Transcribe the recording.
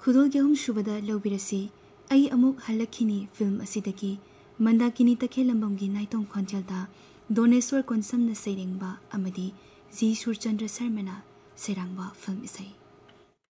खुदोगी अहम सुबदा लौबिरसी आई अमुक हलखिनी फिल्म असिदगी मंदाकिनी तखेलंबमगी नाइतों खोंजेलदा दोनेश्वर कोनसमना सैरेंगबा अमदी जी सूरचंद्र शर्मना सेरांगबा फिल्म इसै।